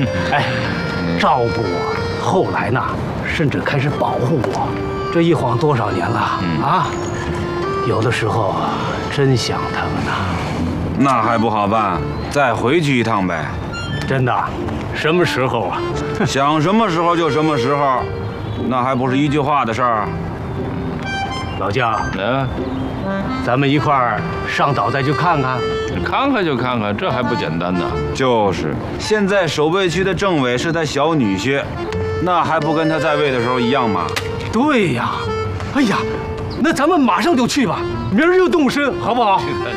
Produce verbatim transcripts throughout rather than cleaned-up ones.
哎，照顾我，后来呢，甚至开始保护我。这一晃多少年了、嗯、啊！有的时候真想他们呢。 那还不好办，再回去一趟呗。 真的？什么时候啊？ 想什么时候就什么时候，那还不是一句话的事儿。 老姜，嗯，咱们一块儿上岛再去看看。 看看就看看，这还不简单呢？ 就是，现在守备区的政委是他小女婿，那还不跟他在位的时候一样吗？ 对呀，哎呀，那咱们马上就去吧，明儿就动身，好不好？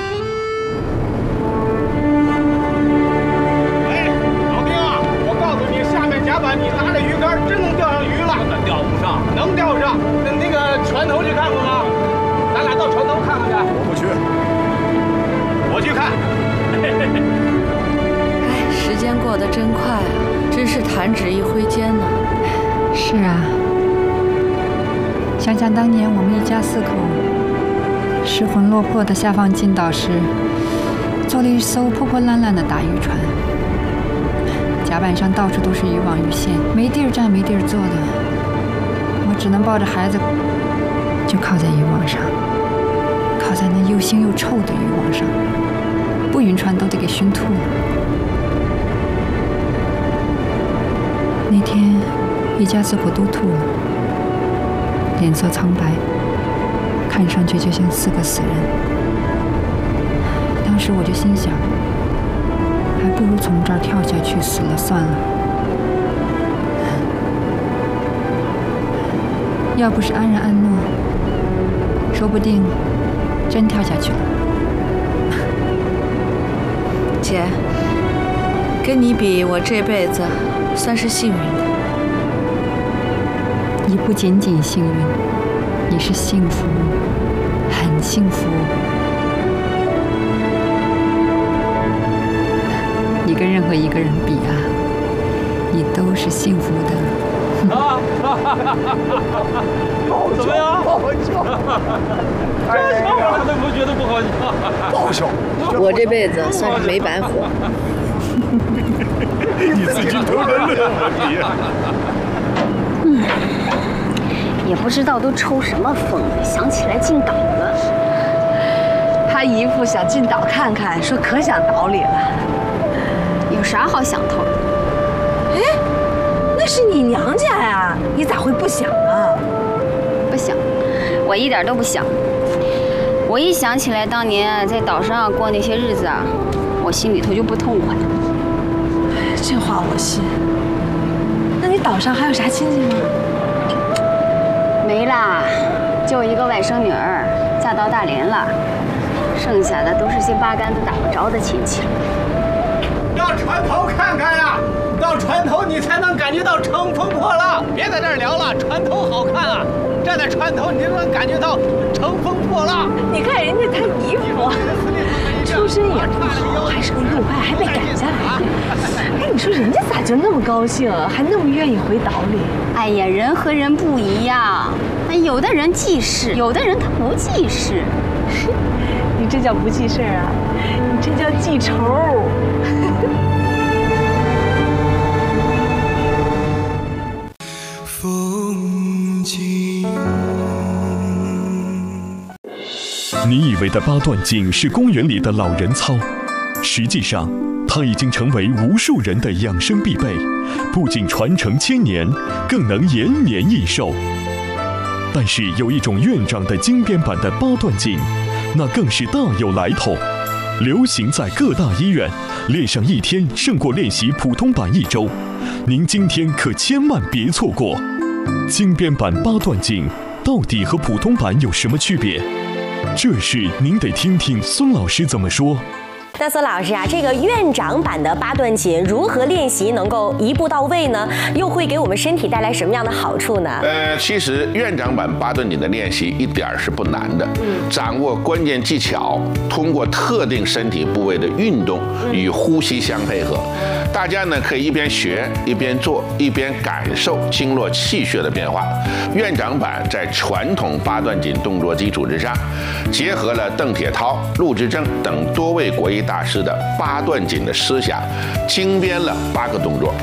哎，老丁啊，我告诉你，下面甲板你拿着鱼竿，真能钓上鱼了。那钓不上，能钓上。那那个船头去看过吗？咱俩到船头看看去。我不去。我去看。 哎，时间过得真快啊，真是弹指一挥间呢。 是啊，想想当年我们一家四口失魂落魄的下放进岛时，坐了一艘破破烂烂的大渔船，甲板上到处都是渔网鱼线，没地儿站没地儿坐的，我只能抱着孩子，就靠在渔网上，靠在那又腥又臭的渔网上。不晕船都得给熏吐了。那天，一家四口都吐了，脸色苍白，看上去就像四个死人。当时我就心想，还不如从这儿跳下去死了算了。要不是安然安诺，说不定真跳下去了。 姐，跟你比，我这辈子算是幸运的。 你不仅仅幸运，你是幸福，很幸福。你跟任何一个人比啊，你都是幸福的。 啊！怎么样？不好笑！这笑话都不觉得不好笑，不好笑。 我这辈子算是没白活。 你自己都能乐你。 嗯，也不知道都抽什么风，想起来进岛了。 他姨父想进岛看看，说可想岛里了。 有啥好想头的？ 哎，那是你娘家呀，你咋会不想啊？ 不想，我一点都不想。我一想起来当年在岛上过那些日子啊，我心里头就不痛快。 这话我信。那你岛上还有啥亲戚吗？ 没啦，就一个外甥女儿嫁到大连了，剩下的都是些八竿子打不着的亲戚。 到船头看看呀，到船头你才能感觉到乘风破浪。别在这儿聊了，船头好看啊！站在船头，你就能感觉到乘风破浪。 你看人家他姨夫，出身也不好，还是个右派，还被赶下来。哎，你说人家咋就那么高兴，还那么愿意回岛里？ 哎呀，人和人不一样，哎，有的人记事，有的人他不记事。 你这叫不记事啊？你这叫记仇。 风景。 你以为的八段锦是公园里的老人操，实际上它已经成为无数人的养生必备，不仅传承千年，更能延年益寿。但是有一种院长的精编版的八段锦，那更是大有来头，流行在各大医院，练上一天胜过练习普通版一周。您今天可千万别错过。精编版八段锦到底和普通版有什么区别？这事您得听听孙老师怎么说。 那孙老师啊，这个院长版的八段锦如何练习能够一步到位呢？又会给我们身体带来什么样的好处呢？ 呃，其实院长版八段锦的练习一点儿是不难的，嗯、掌握关键技巧，通过特定身体部位的运动与呼吸相配合。大家呢可以一边学一边做，一边感受经络气血的变化。院长版在传统八段锦动作基础之上，结合了邓铁涛、陆之正等多位国医大师的八段锦的思想，精编了八个动作，